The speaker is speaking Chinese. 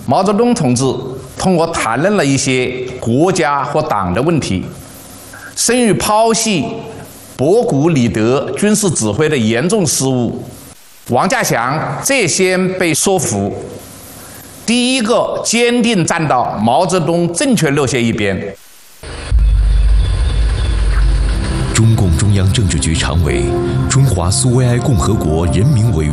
毛泽东同志通过谈论了一些国家和党的问题，甚于剖析博古理德军事指挥的严重失误。王稼祥这先被说服，第一个坚定站到毛泽东正确路线一边。 中共中央政治局常委、中华苏维埃共和国人民委员